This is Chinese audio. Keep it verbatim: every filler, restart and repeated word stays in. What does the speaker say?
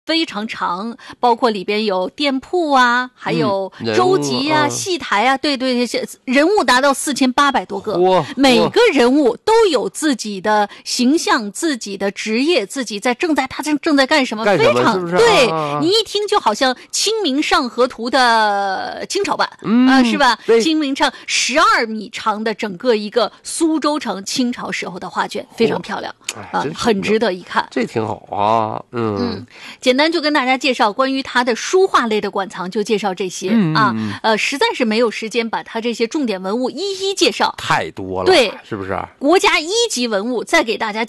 非常长，包括里边有店铺啊，还有州级啊、 嗯、 戏台啊，对对对，人物达到四千八百多个， 哇每个人物都有自己的形象、自己的职业、自己在正在他正正在干什么， 干什么非常是不是对、 啊、 你一听就好像《清明上河图》的清朝版， 嗯、 啊，是吧？ 对， 清明上十二米长的整个一个苏州城清朝时候的画卷，非常漂亮啊，很值得一看。 这挺好啊，嗯嗯，简单就跟大家介绍关于他的书画类的馆藏，就介绍这些、 嗯、 啊。呃，实在是没有时间把他这些重点文物一一介绍， 太多了， 对， 是不是？ 国家一级文物再给大家